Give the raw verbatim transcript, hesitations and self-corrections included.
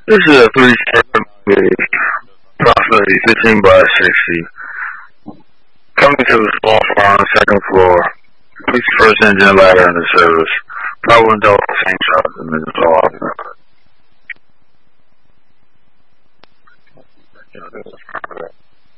This is a three-story, approximately fifteen by sixty. Coming to the small farm, second floor. Police first engine ladder in the service. Power window, same shop, and then it's all.